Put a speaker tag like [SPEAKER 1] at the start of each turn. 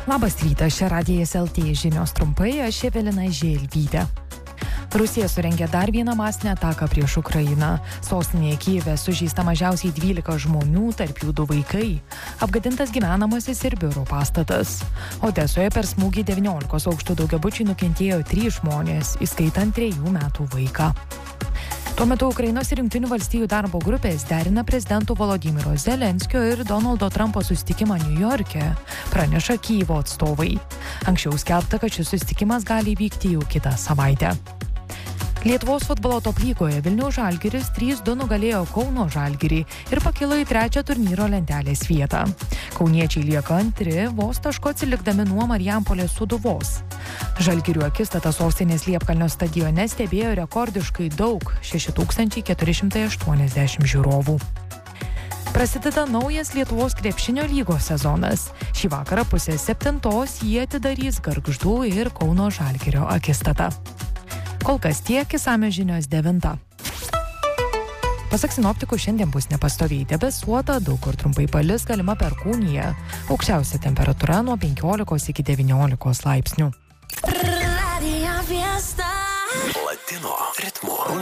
[SPEAKER 1] Labas rytas, čia Radijas LT žinios trumpai, aš Evelina Želvytė. Rusija surengė dar vieną masinę ataką prieš Ukrainą. Sostinėje Kijeve sužeista mažiausiai 12 žmonių, tarp jų 2 vaikai. Apgadintas gyvenamasis ir biuro pastatas. Odesoje per smūgį 19 aukštų daugiabučiui nukentėjo 3 žmonės, įskaitant 3 metų vaiką. Tuo metu Ukrainos ir Jungtinių valstijų darbo grupės derina prezidento Volodymyro Zelenskio ir Donaldo Trumpo susitikimą Niujorke, praneša Kijevo atstovai. Anksčiau skelbta, kad šis susitikimas gali įvykti jau kitą savaitę. Lietuvos futbolo top lygoje Vilniaus Žalgiris 3-2 nugalėjo Kauno Žalgirį ir pakilo į 3. turnyro lentelės vietą. Kauniečiai lieka 2, vos tašku atsilikdami nuo Marijampolės Sūduvos. Žalgirių akistatą sostinės Liepkalnio stadione stebėjo rekordiškai daug – 6480 žiūrovų. Prasideda naujas Lietuvos krepšinio lygos sezonas. Šį vakarą 6:30 jie atidarys Gargždų ir Kauno Žalgirio akistatą. Kol kas tiek, išsamios žinios 9. Pasak sinoptikų, šiandien bus nepastoviai debesuota, daug kur trumpai palis, galima perkūnija. Aukščiausia temperatūra nuo 15 iki 19 laipsnių.
[SPEAKER 2] Latino ritmu.